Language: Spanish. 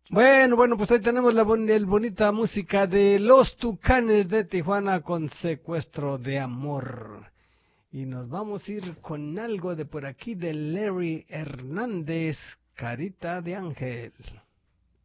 Bueno, pues ahí tenemos el bonita música de Los Tucanes de Tijuana con Secuestro de Amor. Y nos vamos a ir con algo de por aquí de Larry Hernández, Carita de Ángel.